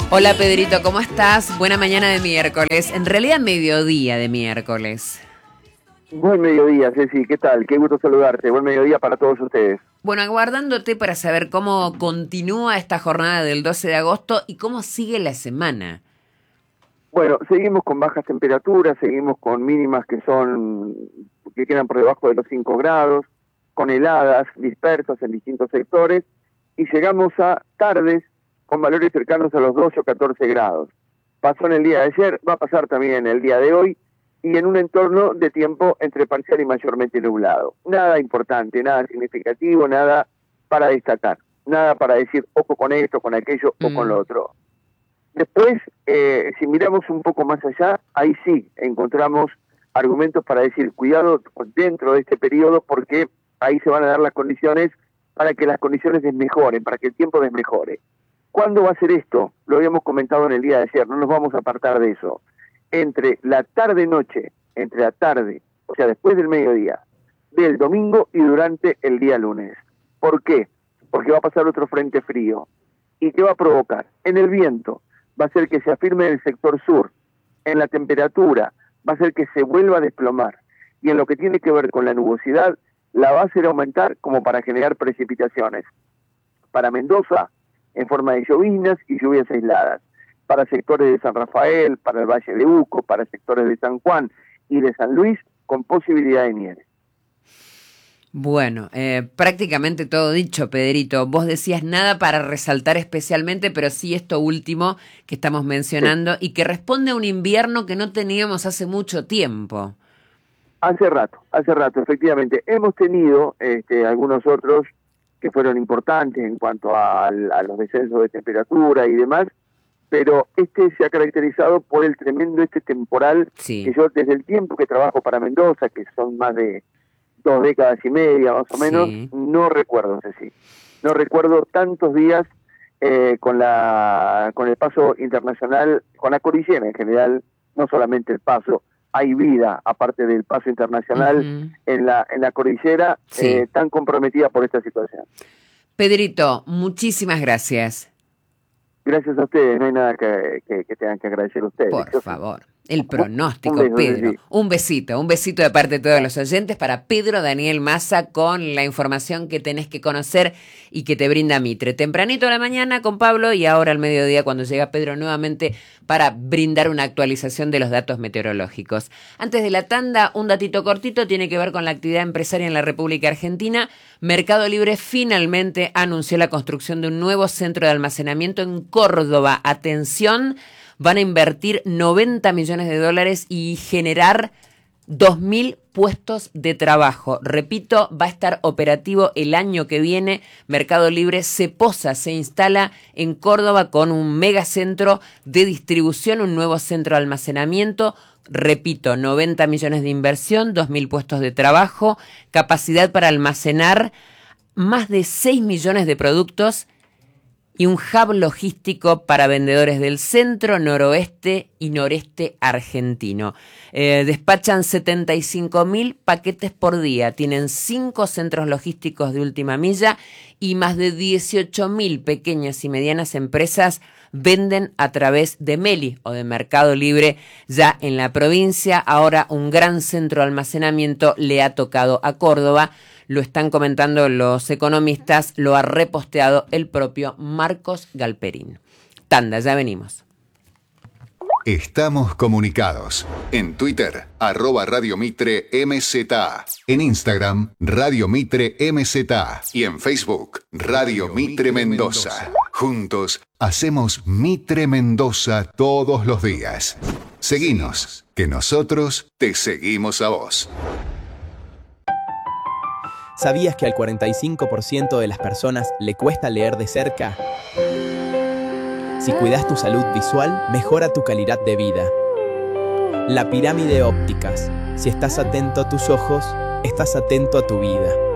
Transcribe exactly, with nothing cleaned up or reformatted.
Hola Pedrito, ¿cómo estás? Buena mañana de miércoles, en realidad mediodía de miércoles. Buen mediodía, Ceci, ¿qué tal? Qué gusto saludarte, buen mediodía para todos ustedes. Bueno, aguardándote para saber cómo continúa esta jornada del doce de agosto y cómo sigue la semana. Bueno, seguimos con bajas temperaturas, seguimos con mínimas que son que quedan por debajo de los cinco grados, con heladas dispersas en distintos sectores, y llegamos a tardes con valores cercanos a los doce o catorce grados. Pasó en el día de ayer, va a pasar también en el día de hoy, y en un entorno de tiempo entre parcial y mayormente nublado. Nada importante, nada significativo, nada para destacar, nada para decir ojo con esto, con aquello mm. o con lo otro. Después, eh, si miramos un poco más allá, ahí sí encontramos argumentos para decir cuidado dentro de este periodo, porque ahí se van a dar las condiciones para que las condiciones desmejoren, para que el tiempo desmejore. ¿Cuándo va a ser esto? Lo habíamos comentado en el día de ayer, no nos vamos a apartar de eso. Entre la tarde-noche, entre la tarde, o sea, después del mediodía, del domingo y durante el día lunes. ¿Por qué? Porque va a pasar otro frente frío. ¿Y qué va a provocar? En el viento, va a ser que se afirme en el sector sur, en la temperatura, va a ser que se vuelva a desplomar. Y en lo que tiene que ver con la nubosidad, la va a hacer aumentar como para generar precipitaciones. Para Mendoza, en forma de lloviznas y lluvias aisladas. Para sectores de San Rafael, para el Valle de Uco, para sectores de San Juan y de San Luis, con posibilidad de nieve. Bueno, eh, prácticamente todo dicho, Pedrito. Vos decías nada para resaltar especialmente, pero sí esto último que estamos mencionando sí. y que responde a un invierno que no teníamos hace mucho tiempo. Hace rato, hace rato, efectivamente. Hemos tenido este, algunos otros que fueron importantes en cuanto a, a los descensos de temperatura y demás, pero este se ha caracterizado por el tremendo este temporal sí. que yo desde el tiempo que trabajo para Mendoza, que son más de dos décadas y media más o menos, sí. no recuerdo, Ceci, no recuerdo tantos días eh, con la con el paso internacional, con la cordillera en general, no solamente el paso, hay vida aparte del paso internacional uh-huh. en la en la cordillera sí. eh, tan comprometida por esta situación. Pedrito, muchísimas gracias. Gracias a ustedes, no hay nada que, que, que tengan que agradecer a ustedes. Por favor. El pronóstico, un beso, Pedro. Sí. Un besito, un besito de parte de todos los oyentes para Pedro Daniel Mazza con la información que tenés que conocer y que te brinda Mitre. Tempranito a la mañana con Pablo y ahora al mediodía cuando llega Pedro nuevamente para brindar una actualización de los datos meteorológicos. Antes de la tanda, un datito cortito tiene que ver con la actividad empresaria en la República Argentina. Mercado Libre finalmente anunció la construcción de un nuevo centro de almacenamiento en Córdoba. Atención, van a invertir noventa millones de dólares y generar dos mil puestos de trabajo. Repito, va a estar operativo el año que viene. Mercado Libre se posa, se instala en Córdoba con un megacentro de distribución, un nuevo centro de almacenamiento. Repito, noventa millones de inversión, dos mil puestos de trabajo, capacidad para almacenar más de seis millones de productos y un hub logístico para vendedores del centro, noroeste y noreste argentino. Eh, despachan setenta y cinco mil paquetes por día, tienen cinco centros logísticos de última milla y más de dieciocho mil pequeñas y medianas empresas venden a través de Meli o de Mercado Libre ya en la provincia. Ahora un gran centro de almacenamiento le ha tocado a Córdoba. Lo están comentando los economistas, lo ha reposteado el propio Marcos Galperín. Tanda, ya venimos. Estamos comunicados. En Twitter, arroba Radio Mitre M Z A. En Instagram, Radio Mitre M Z A. Y en Facebook, Radio Mitre Mendoza. Juntos, hacemos Mitre Mendoza todos los días. Seguinos, que nosotros te seguimos a vos. ¿Sabías que al cuarenta y cinco por ciento de las personas le cuesta leer de cerca? Si cuidas tu salud visual, mejora tu calidad de vida. La Pirámide Ópticas. Si estás atento a tus ojos, estás atento a tu vida.